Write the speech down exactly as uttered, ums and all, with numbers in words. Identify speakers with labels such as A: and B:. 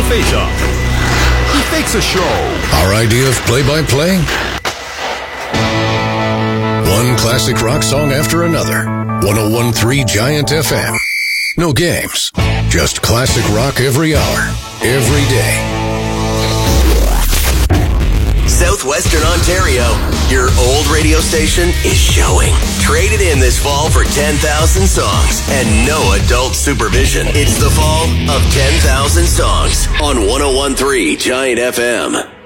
A: face-off. He fakes a show.
B: Our idea of play-by-play? One classic rock song after another. one oh one point three Giant F M. No games. Just classic rock every hour. Every day.
C: Southwestern Ontario, your old radio station is showing. Trade it in this fall for ten thousand songs and no adult supervision. It's the fall of ten thousand songs on one oh one point three Giant F M.